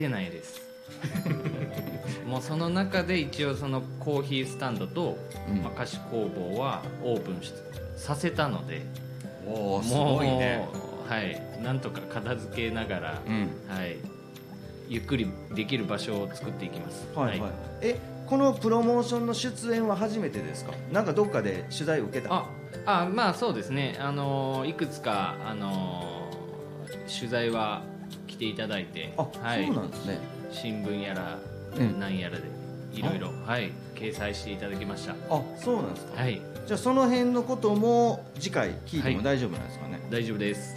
てないですもうその中で一応そのコーヒースタンドと、菓子工房はオープンさせたので、 おーすごいね。 はい、なんとか片付けながら、はい、ゆっくりできる場所を作っていきます。 はいはい。このプロモーションの出演は初めてですか？なんかどっかで取材を受けた？ まあそうですね、いくつか、取材は来ていただいて、はい、 そうなんですね。 新聞やら、なんやらでいろいろ、はい、掲載していただきました。 そうなんですか。 はい、 じゃあその辺のことも次回聞いても大丈夫なんですかね？ 大丈夫です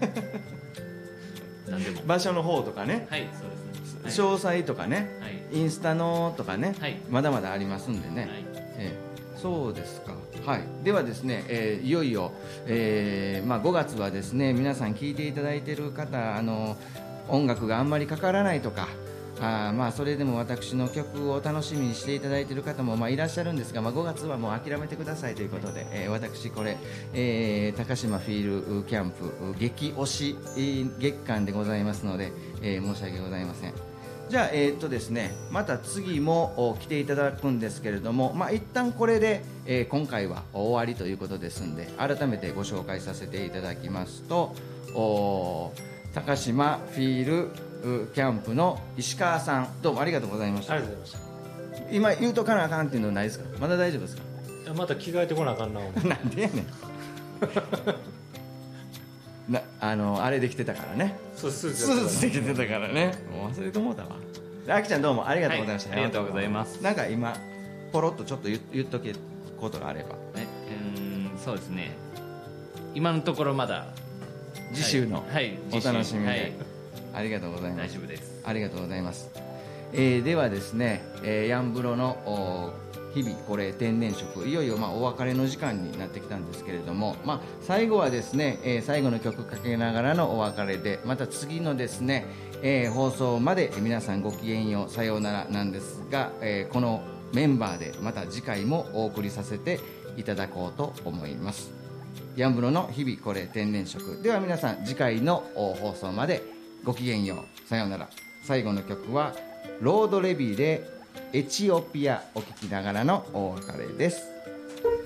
何でも場所の方とかね、 はい、そうですね、 詳細とかね、 はい、 インスタのとかね、まだまだありますんでね、そうですか。はい、ではですね、いよいよ、5月はですね、皆さん聴いていただいている方、音楽があんまりかからないとか、それでも私の曲を楽しみにしていただいている方もいらっしゃるんですが、5月はもう諦めてくださいということで、私これ、高島フィールキャンプ激推し月間でございますので、申し訳ございません。じゃあ、ですね、また次も来ていただくんですけれども、一旦これで、今回は終わりということですんで、改めてご紹介させていただきますと、高島フィールキャンプの石川さん、どうもありがとうございました。 ありがとうございました。 今言うとかなあかんっていうのないですか？まだ大丈夫ですか？ また着替えてこなあかんななんでやねんあれできてたからね。 スーツできてたからね。もう忘れてもうたわ。あきちゃんどうもありがとうございました。 ありがとうございます。 なんか今ポロッとちょっと言っとけことがあれば。 そうですね、今のところまだ次週のお楽しみで、ありがとうございます。 大丈夫です。 ありがとうございます。ではですね、ヤンブロの日々これ天然色、いよいよお別れの時間になってきたんですけれども、最後はですね、最後の曲かけながらのお別れで、また次のですね、放送まで皆さんごきげんよう、さようならなんですが、このメンバーでまた次回もお送りさせていただこうと思います。ヤンブロの日々これ天然色では、皆さん次回の放送までごきげんよう、さようなら。最後の曲はロードレビーでエチオピアお聴きながらのお別れです。